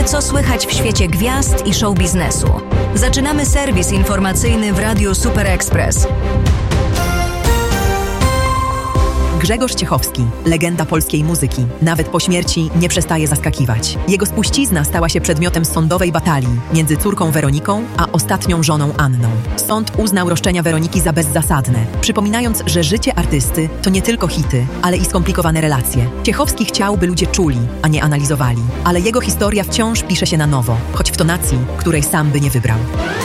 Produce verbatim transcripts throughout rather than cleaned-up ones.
Co słychać w świecie gwiazd i show biznesu? Zaczynamy serwis informacyjny w Radiu Super Express. Grzegorz Ciechowski, legenda polskiej muzyki, nawet po śmierci nie przestaje zaskakiwać. Jego spuścizna stała się przedmiotem sądowej batalii między córką Weroniką a ostatnią żoną Anną. Sąd uznał roszczenia Weroniki za bezzasadne, przypominając, że życie artysty to nie tylko hity, ale i skomplikowane relacje. Ciechowski chciał, by ludzie czuli, a nie analizowali, ale jego historia wciąż pisze się na nowo, choć w tonacji, której sam by nie wybrał.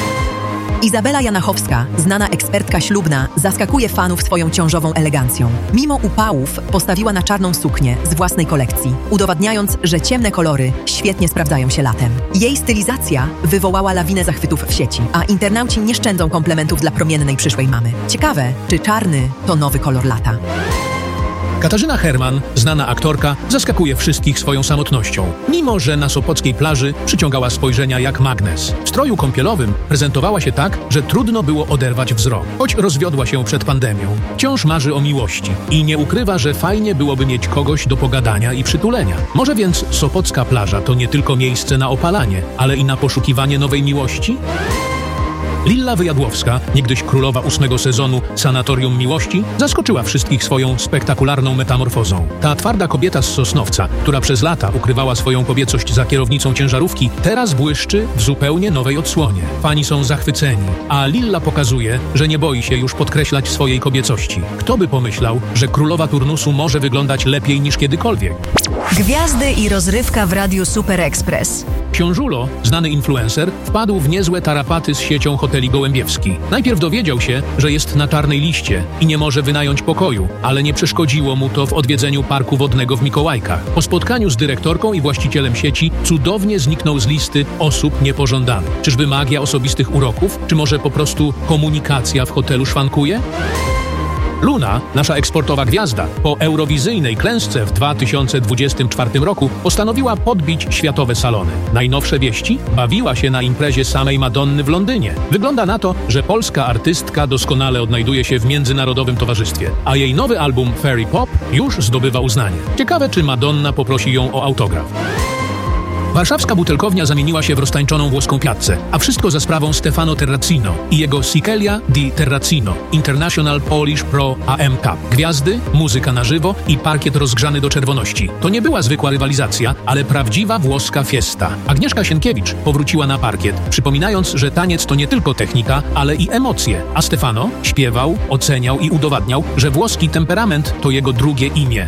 Izabela Janachowska, znana ekspertka ślubna, zaskakuje fanów swoją ciążową elegancją. Mimo upałów postawiła na czarną suknię z własnej kolekcji, udowadniając, że ciemne kolory świetnie sprawdzają się latem. Jej stylizacja wywołała lawinę zachwytów w sieci, a internauci nie szczędzą komplementów dla promiennej przyszłej mamy. Ciekawe, czy czarny to nowy kolor lata. Katarzyna Herman, znana aktorka, zaskakuje wszystkich swoją samotnością. Mimo że na sopockiej plaży przyciągała spojrzenia jak magnes. W stroju kąpielowym prezentowała się tak, że trudno było oderwać wzrok. Choć rozwiodła się przed pandemią, wciąż marzy o miłości i nie ukrywa, że fajnie byłoby mieć kogoś do pogadania i przytulenia. Może więc sopocka plaża to nie tylko miejsce na opalanie, ale i na poszukiwanie nowej miłości? Lilla Wyjadłowska, niegdyś królowa ósmego sezonu Sanatorium Miłości, zaskoczyła wszystkich swoją spektakularną metamorfozą. Ta twarda kobieta z Sosnowca, która przez lata ukrywała swoją kobiecość za kierownicą ciężarówki, teraz błyszczy w zupełnie nowej odsłonie. Fani są zachwyceni, a Lilla pokazuje, że nie boi się już podkreślać swojej kobiecości. Kto by pomyślał, że królowa turnusu może wyglądać lepiej niż kiedykolwiek? Gwiazdy i rozrywka w Radiu Super Express. Książulo, znany influencer, wpadł w niezłe tarapaty z siecią hoteli Gołębiewski. Najpierw dowiedział się, że jest na czarnej liście i nie może wynająć pokoju, ale nie przeszkodziło mu to w odwiedzeniu parku wodnego w Mikołajkach. Po spotkaniu z dyrektorką i właścicielem sieci cudownie zniknął z listy osób niepożądanych. Czyżby magia osobistych uroków? Czy może po prostu komunikacja w hotelu szwankuje? Luna, nasza eksportowa gwiazda, po eurowizyjnej klęsce w dwa tysiące dwudziestym czwartym roku postanowiła podbić światowe salony. Najnowsze wieści? Bawiła się na imprezie samej Madonny w Londynie. Wygląda na to, że polska artystka doskonale odnajduje się w międzynarodowym towarzystwie, a jej nowy album Fairy Pop już zdobywa uznanie. Ciekawe, czy Madonna poprosi ją o autograf. Warszawska butelkownia zamieniła się w roztańczoną włoską piazzę, a wszystko za sprawą Stefano Terracino i jego Sichelia di Terracino International Polish Pro A M Cup. Gwiazdy, muzyka na żywo i parkiet rozgrzany do czerwoności. To nie była zwykła rywalizacja, ale prawdziwa włoska fiesta. Agnieszka Sienkiewicz powróciła na parkiet, przypominając, że taniec to nie tylko technika, ale i emocje. A Stefano śpiewał, oceniał i udowadniał, że włoski temperament to jego drugie imię.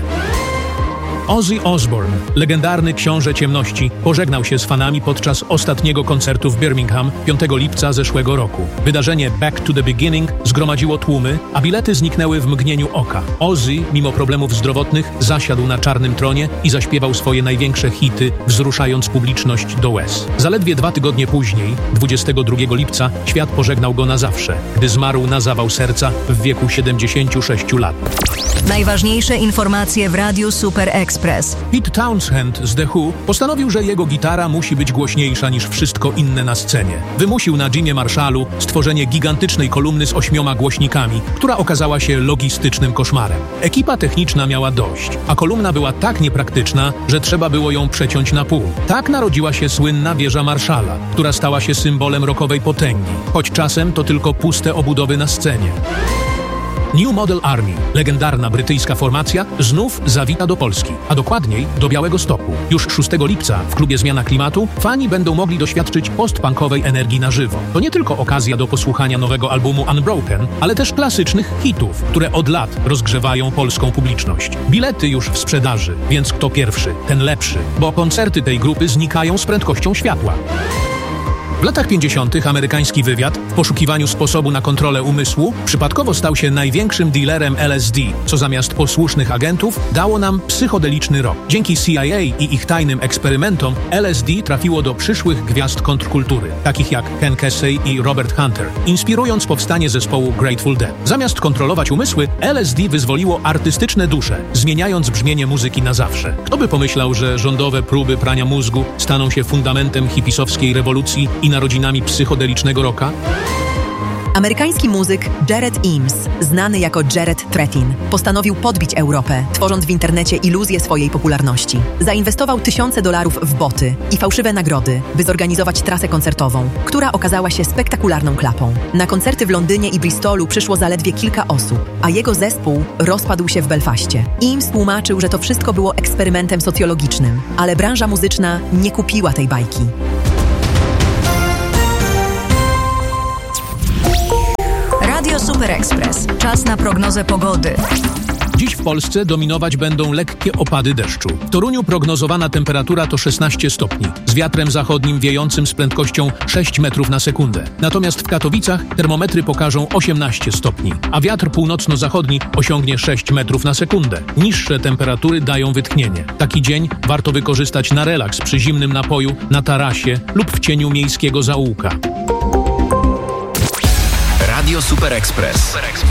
Ozzy Osbourne, legendarny książę ciemności, pożegnał się z fanami podczas ostatniego koncertu w Birmingham piątego lipca zeszłego roku. Wydarzenie Back to the Beginning zgromadziło tłumy, a bilety zniknęły w mgnieniu oka. Ozzy, mimo problemów zdrowotnych, zasiadł na czarnym tronie i zaśpiewał swoje największe hity, wzruszając publiczność do łez. Zaledwie dwa tygodnie później, dwudziestego drugiego lipca, świat pożegnał go na zawsze, gdy zmarł na zawał serca w wieku siedemdziesięciu sześciu lat. Najważniejsze informacje w Radiu Super Express. Pete Townshend z The Who postanowił, że jego gitara musi być głośniejsza niż wszystko inne na scenie. Wymusił na Jimie Marshallu stworzenie gigantycznej kolumny z ośmioma głośnikami, która okazała się logistycznym koszmarem. Ekipa techniczna miała dość, a kolumna była tak niepraktyczna, że trzeba było ją przeciąć na pół. Tak narodziła się słynna wieża Marshalla, która stała się symbolem rockowej potęgi, choć czasem to tylko puste obudowy na scenie. New Model Army, legendarna brytyjska formacja, znów zawita do Polski, a dokładniej do Białegostoku. Już szóstego lipca w klubie Zmiana Klimatu fani będą mogli doświadczyć post-punkowej energii na żywo. To nie tylko okazja do posłuchania nowego albumu Unbroken, ale też klasycznych hitów, które od lat rozgrzewają polską publiczność. Bilety już w sprzedaży, więc kto pierwszy, ten lepszy, bo koncerty tej grupy znikają z prędkością światła. W latach pięćdziesiątych amerykański wywiad w poszukiwaniu sposobu na kontrolę umysłu przypadkowo stał się największym dealerem L S D, co zamiast posłusznych agentów dało nam psychodeliczny rok. Dzięki C I A i ich tajnym eksperymentom L S D trafiło do przyszłych gwiazd kontrkultury, takich jak Ken Kesey i Robert Hunter, inspirując powstanie zespołu Grateful Dead. Zamiast kontrolować umysły, L S D wyzwoliło artystyczne dusze, zmieniając brzmienie muzyki na zawsze. Kto by pomyślał, że rządowe próby prania mózgu staną się fundamentem hipisowskiej rewolucji i narodzinami psychodelicznego rocka? Amerykański muzyk Jared Eames, znany jako Jared Trettin, postanowił podbić Europę, tworząc w internecie iluzję swojej popularności. Zainwestował tysiące dolarów w boty i fałszywe nagrody, by zorganizować trasę koncertową, która okazała się spektakularną klapą. Na koncerty w Londynie i Bristolu przyszło zaledwie kilka osób, a jego zespół rozpadł się w Belfaście. Eames tłumaczył, że to wszystko było eksperymentem socjologicznym, ale branża muzyczna nie kupiła tej bajki. Radio Super Express. Czas na prognozę pogody. Dziś w Polsce dominować będą lekkie opady deszczu. W Toruniu prognozowana temperatura to szesnaście stopni, z wiatrem zachodnim wiejącym z prędkością sześć metrów na sekundę. Natomiast w Katowicach termometry pokażą osiemnaście stopni, a wiatr północno-zachodni osiągnie sześć metrów na sekundę. Niższe temperatury dają wytchnienie. Taki dzień warto wykorzystać na relaks przy zimnym napoju, na tarasie lub w cieniu miejskiego zaułka. Radio Super Express.